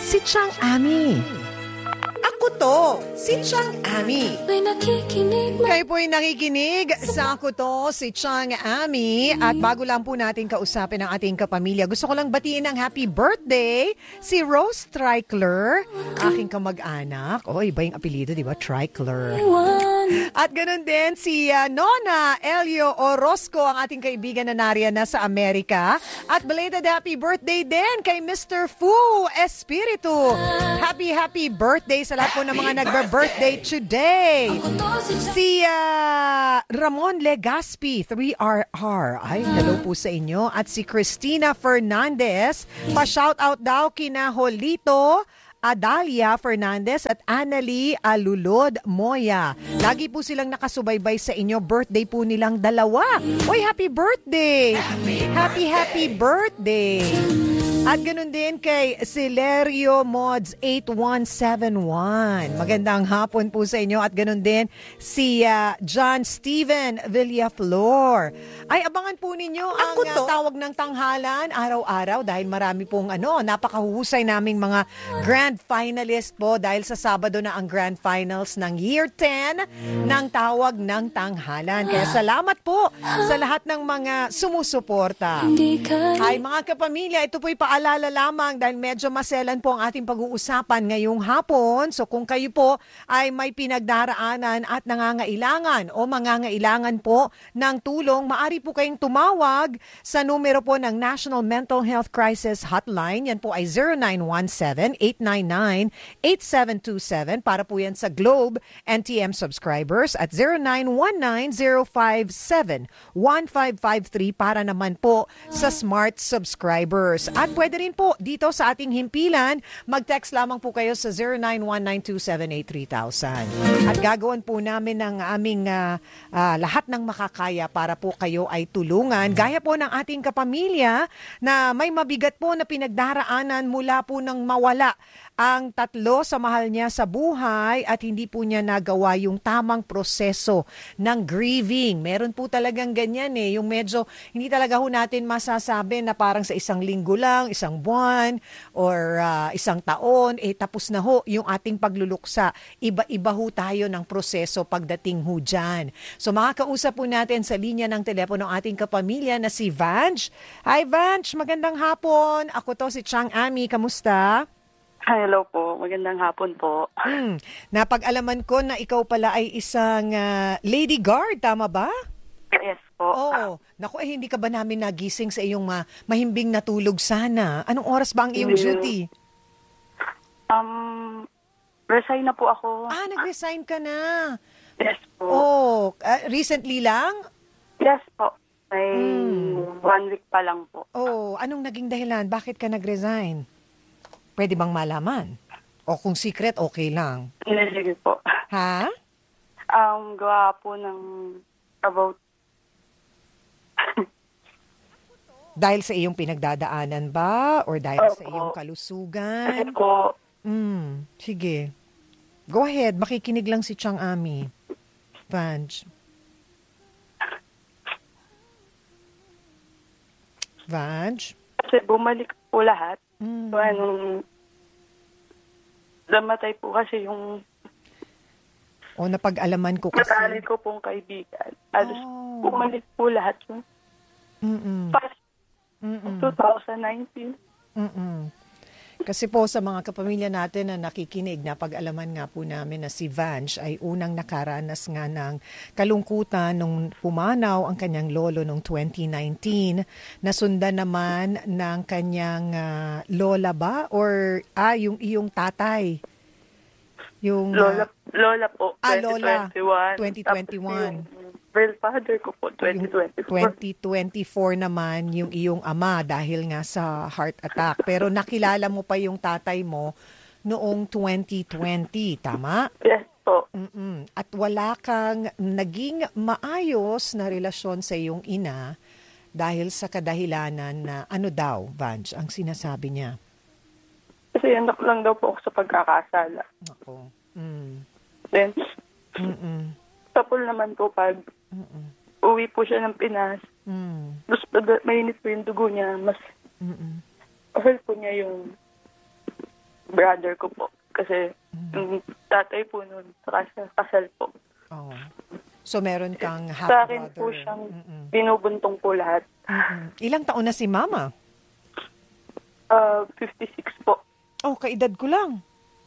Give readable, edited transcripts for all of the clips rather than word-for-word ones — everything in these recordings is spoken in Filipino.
si Chang Ami. Ako to, si Chang Ami. Kayo po'y nakikinig sa Ako to, si Chang Ami. At bago lang po natin kausapin ang ating kapamilya, gusto ko lang batiin ng happy birthday si Rose Tricler, aking kamag-anak. Oh, iba yung apelido, di ba? Tricler. At ganun din si Nona Elio Orozco, ang ating kaibigan na nariyan na sa Amerika. At belated happy birthday din kay Mr. Fu Espiritu. Happy birthday sa lahat po ng mga nagba-birthday today. Si Ramon Legaspi, 3RR. Ay, hello po sa inyo. At si Christina Fernandez, pa-shoutout daw kina Holito Adalia Fernandez at Annalie Alulod Moya. Lagi po silang nakasubaybay sa inyo. Birthday po nilang dalawa. Oy, happy birthday! Happy birthday! At ganun din kay Celerio Mods 8171. Magandang hapon po sa inyo. At ganun din si John Steven Villaflor. Ay, abangan po ninyo ang tawag ng tanghalan araw-araw dahil marami pong napakahusay naming mga grand finalist po dahil sa Sabado na ang grand finals ng Year 10 ng tawag ng tanghalan. Kaya salamat po sa lahat ng mga sumusuporta. Ay, mga kapamilya, ito po'y paalala lamang dahil medyo maselan po ang ating pag-uusapan ngayong hapon. So kung kayo po ay may pinagdaraanan at nangangailangan o mangangailangan po ng tulong, maaari po kayong tumawag sa numero po ng National Mental Health Crisis Hotline. Yan po ay 0917-899-8727 para po yan sa Globe NTM subscribers at 0919-057-1553 para naman po sa Smart subscribers. At pwede rin po dito sa ating himpilan, mag-text lamang po kayo sa 0919-278-3000. At gagawin po namin ng aming lahat ng makakaya para po kayo ay tulungan. Gaya po ng ating kapamilya na may mabigat po na pinagdaraanan mula po ng mawala ang tatlo sa mahal niya sa buhay at hindi po niya nagawa yung tamang proseso ng grieving. Meron po talagang ganyan yung medyo hindi talaga ho natin masasabi na parang sa isang linggo lang, isang buwan, or isang taon, tapos na ho yung ating pagluluksa. Iba-iba ho tayo ng proseso pagdating ho dyan. So makakausap po natin sa linya ng telepono ng ating kapamilya na si Vange. Hi Vange, magandang hapon. Ako to si Chang Ami, kamusta? Hello po. Magandang hapon po. Napag-alaman ko na ikaw pala ay isang lady guard, tama ba? Yes po. Oo. Naku, hindi ka ba namin nagising sa iyong mahimbing natulog sana? Anong oras ba ang iyong duty? Resign na po ako. Nag-resign ka na. Yes po. Oh, recently lang? Yes po. May 1 week pa lang po. Oh, anong naging dahilan? Bakit ka nag-resign? Pwede bang malaman? O kung secret, okay lang. Sige po. Ha? Gawa po ng about... Dahil sa iyong pinagdadaanan ba? Or dahil sa iyong kalusugan? Po. Sige. Go ahead. Makikinig lang si Chang Ami. Vange. Vange? Kasi bumalik po lahat. So, namatay po kasi yung napag-alaman ko kasi. matalik ko pong kaibigan. Alos bumalik po lahat yung past 2019. Kasi po sa mga kapamilya natin na nakikinig, napag-alaman nga po namin na si Vange ay unang nakaranas nga ng kalungkutan nung pumanaw ang kanyang lolo noong 2019. Nasundan naman ng kanyang lola ba? Or yung iyong tatay? Yung, Lola po, 2021. Lola, 2021. Real father ko po, 2024. 2024 naman yung iyong ama dahil nga sa heart attack. Pero nakilala mo pa yung tatay mo noong 2020, tama? Yes po. At wala kang naging maayos na relasyon sa iyong ina dahil sa kadahilanan na ano daw, Vange, ang sinasabi niya? Kasi anak lang daw po ako sa pagkakasala. Ako. Then, tapos naman po pag uwi po siya ng Pinas, mas mainit po yung dugo niya, mas mahal po niya yung brother ko po. Kasi yung tatay po nun, kasal po. Oh. So, meron kang Sa akin half-brother. po siyang binubuntong po lahat. Ilang taon na si Mama? 56 po. Oh, kaedad ko lang.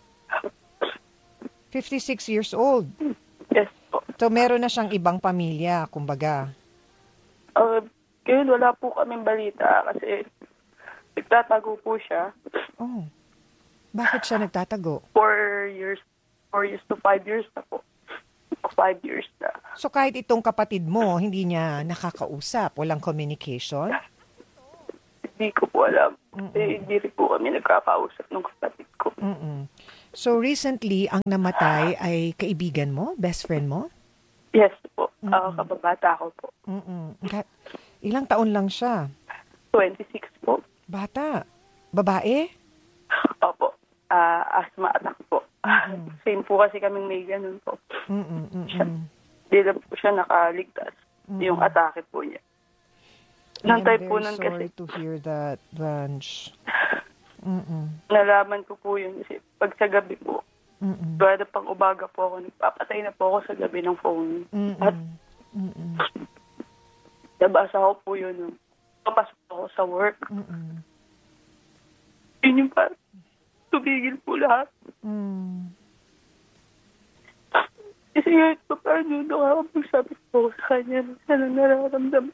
56 years old. Yes po. So, meron na siyang ibang pamilya, kumbaga. Ngayon wala po kaming balita kasi nagtatago po siya. Oh. Bakit siya nagtatago? 4 years to 5 years na po. 5 years na. So, kahit itong kapatid mo, hindi niya nakakausap, walang communication? Hindi ko po alam. Kasi hindi rin po kami nagkakausap ng kapatid ko. So, recently, ang namatay ay kaibigan mo? Best friend mo? Yes po. Kababata ko po. Ilang taon lang siya? 26 po. Bata? Babae? Opo. Asthma attack po. Same po kasi kaming may ganun po. Hindi lang po siya nakaligtas. Yung atake po niya. I'm very sorry to hear that, Vange. Nalaman ko po yun kasi pag sa gabi po, kada pang umaga po ako, nagpapatay na po ako sa gabi ng phone. At nabasa ko po yun. Papasok ako sa work. Yun yung parang tumigil po lahat. Kasi kahit pa paano nakakapagsabi po sa kanya na nararamdaman.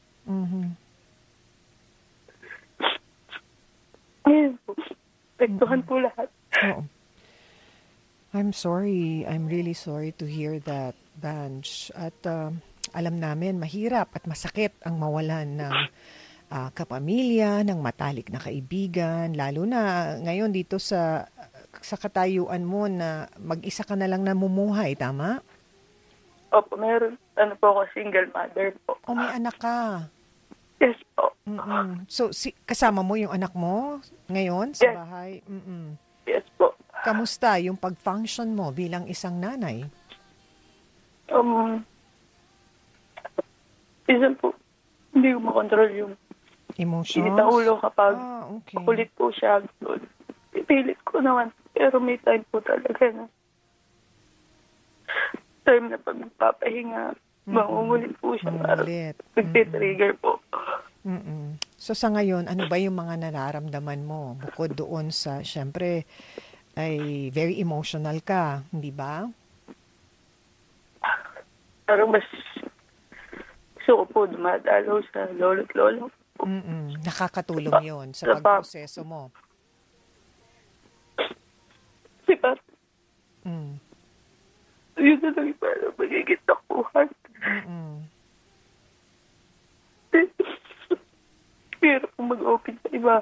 Ngayon po, pektuhan po lahat. Oo. I'm sorry. I'm really sorry to hear that, Vange. At alam namin, mahirap at masakit ang mawalan ng kapamilya, ng matalik na kaibigan, lalo na ngayon dito sa katayuan mo na mag-isa ka na lang namumuhay, tama? Opo, meron. Po ako, single mother po. O, may anak ka. Yes po. So, kasama mo yung anak mo ngayon sa bahay? Yes po. Kamusta yung pag-function mo bilang isang nanay? Minsan po, hindi ko makontrol yung emotions? Init ang ulo kapag okay. kulit po siya. Pipilit ko naman. Pero may time po talaga na time na pag magpapahinga, mangungulit po siya. Nagtitrigger po. So sa ngayon, ano ba yung mga nararamdaman mo? Bukod doon sa, syempre, ay very emotional ka, hindi ba? Parang mas gusto ko po dumadalaw sa lolo't lolo. Nakakatulong yon sa pagproseso mo. Diba? Yun na lang yung parang magiging takuhan. Pero kung mag-open sa iba,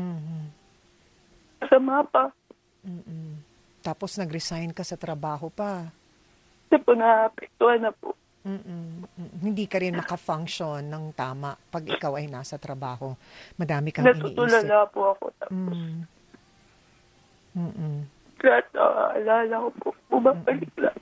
masama pa. Tapos nag-resign ka sa trabaho pa. Kasi po naapektuhan na po. Hindi ka rin maka-function ng tama pag ikaw ay nasa trabaho. Madami kang iniisip. Natutulala po ako. Tapos, lahat alala ko po, bumabalik lang.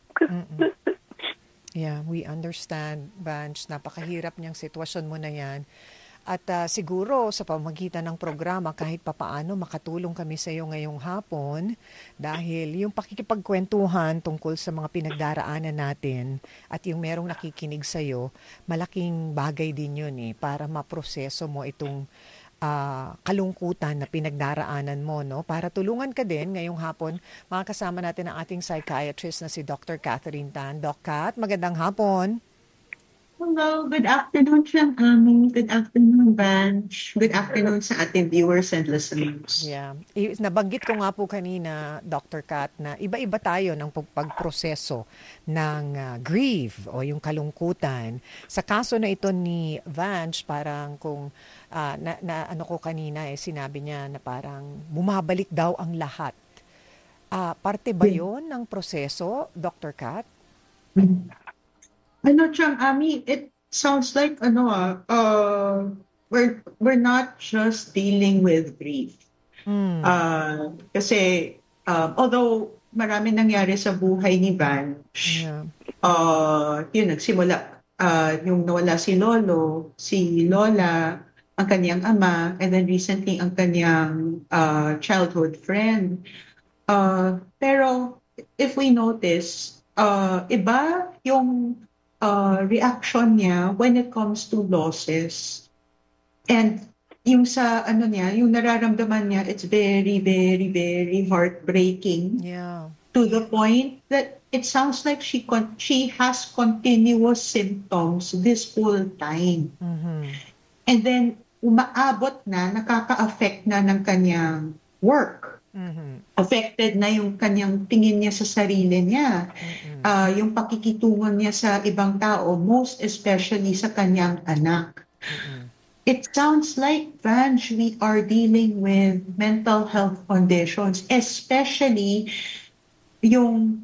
Yeah, we understand, Vange. Napakahirap niyang sitwasyon mo na yan. At siguro sa pamagitan ng programa kahit papaano makatulong kami sa iyo ngayong hapon dahil yung pakikipagkwentuhan tungkol sa mga pinagdaraanan natin at yung merong nakikinig sa iyo, malaking bagay din yun para maproseso mo itong kalungkutan na pinagdaraanan mo, no? Para tulungan ka din ngayong hapon, makakasama natin ang ating psychiatrist na si Dr. Catherine Tan. Doc Cat, magandang hapon. Hello, good afternoon, Siyang Ami. Good afternoon, Vange. Good afternoon sa ating viewers and listeners. Yeah. Nabanggit ko nga po kanina, Dr. Kat, na iba-iba tayo ng pagproseso ng grief o yung kalungkutan. Sa kaso na ito ni Vange, parang kung ano ko kanina, sinabi niya na parang bumabalik daw ang lahat. Parte ba yon ng proseso, Dr. Kat? Siyang Ami, it sounds like we're not just dealing with grief. Kasi although marami nangyari sa buhay ni Vange, yun nagsimula yung nawala si Lolo, si Lola, ang kanyang ama, and then recently ang kanyang childhood friend. Pero if we notice, iba yung reaction niya when it comes to losses. And yung sa ano niya, yung nararamdaman niya, it's very, very, very heartbreaking. Yeah. To the point that it sounds like she has continuous symptoms this whole time. And then umaabot na, nakaka-affect na ng kanyang work. Affected na yung kanyang tingin niya sa sarili niya. Yung pakikitungo niya sa ibang tao, most especially sa kanyang anak. It sounds like, Vange, we are dealing with mental health conditions, especially yung